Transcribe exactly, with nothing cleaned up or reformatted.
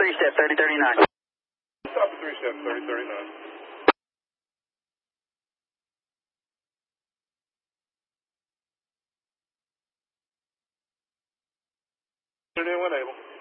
three step, thirty thirty-nine. Stop at three step, thirty thirty-nine. Anyone able?